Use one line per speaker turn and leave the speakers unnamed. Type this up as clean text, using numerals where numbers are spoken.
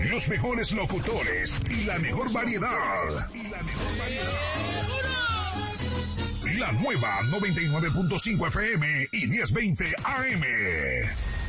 Los mejores locutores y la mejor variedad. La nueva 99.5 FM y 1020 AM.